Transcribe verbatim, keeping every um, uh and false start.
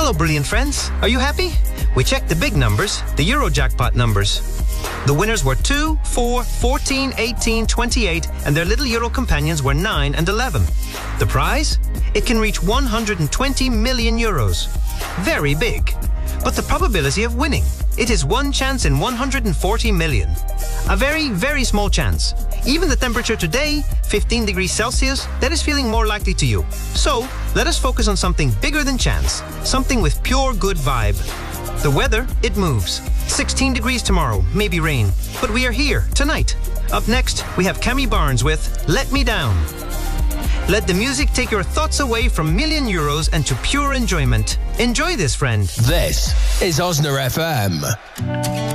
Hello, brilliant friends. Are you happy? We checked the big numbers, the Eurojackpot numbers. The winners were two, four, fourteen, eighteen, twenty-eight, and their little Euro companions were nine and eleven. The prize? It can reach one hundred twenty million euros. Very big. But the probability of winning? It is one chance in one hundred forty million. A very, very small chance. Even the temperature today, fifteen degrees Celsius, that is feeling more likely to you. So, let us focus on something bigger than chance. Something with pure good vibe. The weather, it moves. sixteen degrees tomorrow, maybe rain. But we are here, tonight. Up next, we have Cammy Barnes with Let Me Down. Let the music take your thoughts away from million euros and to pure enjoyment. Enjoy this, friend. This is Osna F M.